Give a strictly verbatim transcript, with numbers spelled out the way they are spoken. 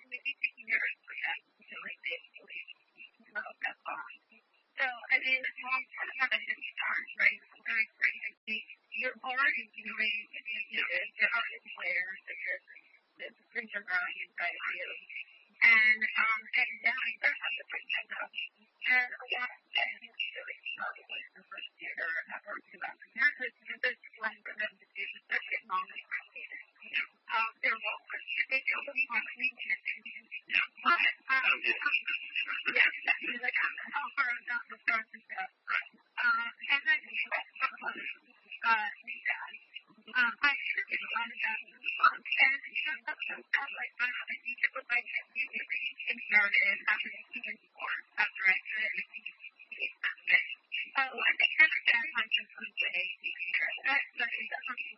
years perhaps until they did develop that bond. So, I mean, it's long term, not a head start, right? It's very great. You're already doing, you know, there are players that you're, that brings your value by you. And, um, and now you don't have to bring that up. And a lot of that is really struggle with the first year I've worked about the nurses, and there's one for them to do, especially long um, they're local. They totally want to meet you. But, um, yeah, exactly. Like, how far I'm not the process of, uh, and then, uh, um, I should get a lot of that in the book. And, you know, that's kind of like, I don't know, you could put my narrative after even before, after I did it. Oh, I think that's kind of like just one way. That's, that's,